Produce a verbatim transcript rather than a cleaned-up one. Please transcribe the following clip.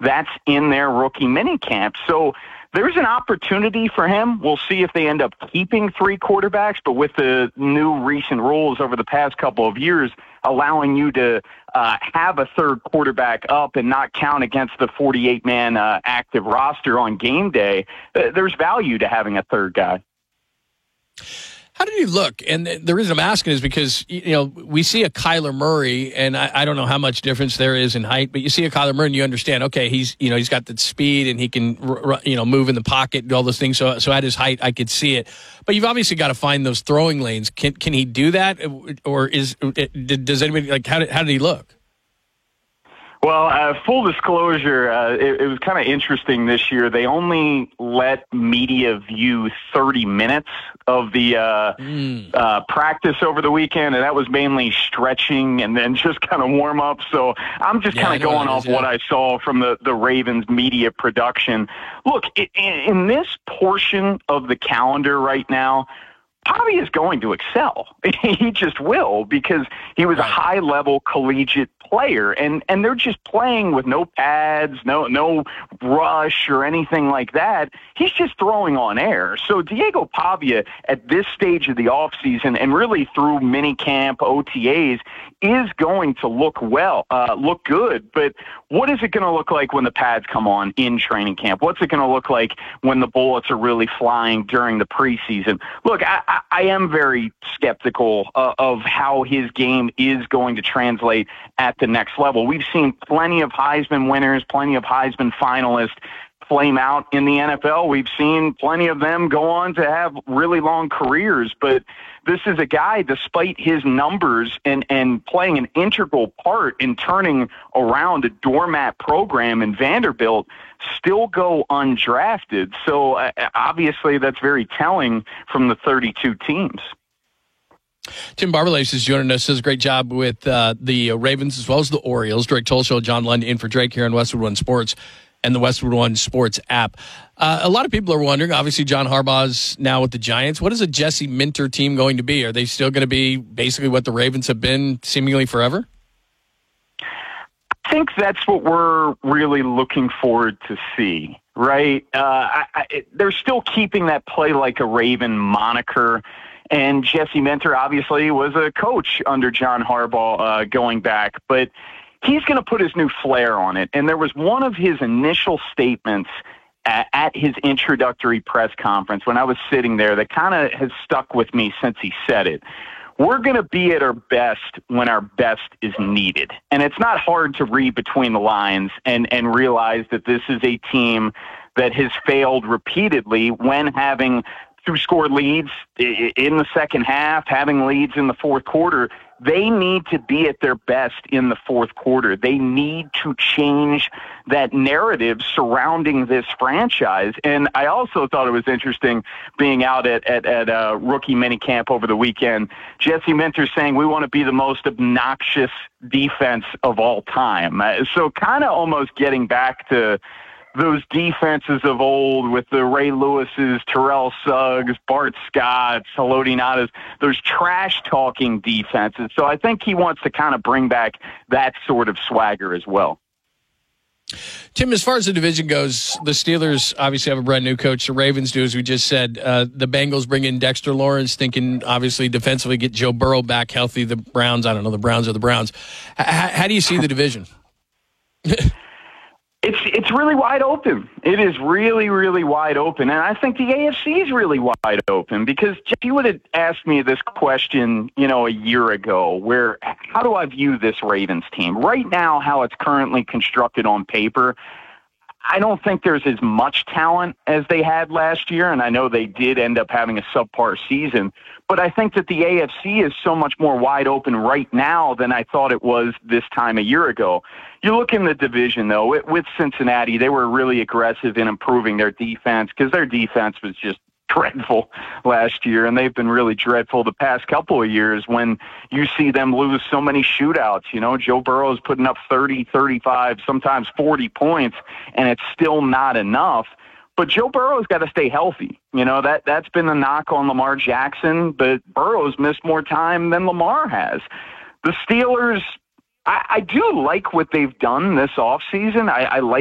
that's in their rookie minicamp. So there's an opportunity for him. We'll see if they end up keeping three quarterbacks, but with the new recent rules over the past couple of years allowing you to uh, have a third quarterback up and not count against the forty-eight man uh, active roster on game day, th- there's value to having a third guy. How did he look? And the reason I'm asking is because, you know, we see a Kyler Murray, and I, I don't know how much difference there is in height, but you see a Kyler Murray and you understand, okay, he's, you know, he's got the speed and he can, you know, move in the pocket and do all those things. So, so at his height, I could see it. But you've obviously got to find those throwing lanes. Can can he do that? Or is does anybody, like, how did, how did he look? Well, uh, full disclosure, uh, it, it was kind of interesting this year. They only let media view thirty minutes of the uh, mm. uh, practice over the weekend, and that was mainly stretching and then just kind of warm up. So I'm just yeah, kind of going off is, yeah. what I saw from the, the Ravens media production. Look, in, in this portion of the calendar right now, Pavia is going to excel. He just will, because he was a high-level collegiate player, and, and they're just playing with no pads, no no rush or anything like that. He's just throwing on air. So Diego Pavia, at this stage of the offseason and really through minicamp, O T As, is going to look well, uh, look good. But what is it going to look like when the pads come on in training camp? What's it going to look like when the bullets are really flying during the preseason? Look, I, I, I am very skeptical uh, of how his game is going to translate at the next level. We've seen plenty of Heisman winners, plenty of Heisman finalists flame out in the N F L. We've seen plenty of them go on to have really long careers, but this is a guy, despite his numbers and, and playing an integral part in turning around a doormat program in Vanderbilt, still go undrafted. So uh, obviously that's very telling from the thirty-two teams. Tim Barberlace is joining us. Does a great job with uh, the Ravens as well as the Orioles. Drake Tolshow, John Lund in for Drake here on Westwood One Sports and the Westwood One Sports app. Uh, a lot of people are wondering, obviously John Harbaugh's now with the Giants. What is a Jesse Minter team going to be? Are they still going to be basically what the Ravens have been seemingly forever? I think that's what we're really looking forward to see, right? Uh, I, I, they're still keeping that play like a Raven moniker. And Jesse Minter obviously was a coach under John Harbaugh uh, going back, but he's going to put his new flair on it. And there was one of his initial statements at, at his introductory press conference when I was sitting there that kind of has stuck with me since he said it. We're going to be at our best when our best is needed. And it's not hard to read between the lines and, and realize that this is a team that has failed repeatedly when having to score leads in the second half, having leads in the fourth quarter. They need to be at their best in the fourth quarter. They need to change that narrative surrounding this franchise. And I also thought it was interesting being out at, at, at a rookie minicamp over the weekend, Jesse Minter saying we want to be the most obnoxious defense of all time. So kind of almost getting back to those defenses of old with the Ray Lewis's, Terrell Suggs, Bart Scotts, Haloti Ngata's, those trash-talking defenses. So I think he wants to kind of bring back that sort of swagger as well. Tim, as far as the division goes, the Steelers obviously have a brand new coach. The Ravens do, as we just said. Uh, the Bengals bring in Dexter Lawrence, thinking obviously defensively get Joe Burrow back healthy. The Browns, I don't know, the Browns are the Browns. H- how do you see the division? It's it's really wide open. It is really, really wide open. And I think the A F C is really wide open because if you would have asked me this question, you know, a year ago, where how do I view this Ravens team? Right now, how it's currently constructed on paper, I don't think there's as much talent as they had last year, and I know they did end up having a subpar season, but I think that the A F C is so much more wide open right now than I thought it was this time a year ago. You look in the division, though, with Cincinnati, they were really aggressive in improving their defense because their defense was just dreadful last year, and they've been really dreadful the past couple of years when you see them lose so many shootouts. You know, Joe Burrow is putting up thirty, thirty-five, sometimes forty points, and it's still not enough. But Joe Burrow's got to stay healthy. You know, that, that's been the knock on Lamar Jackson, but Burrow's missed more time than Lamar has. The Steelers, I, I do like what they've done this offseason. I, I like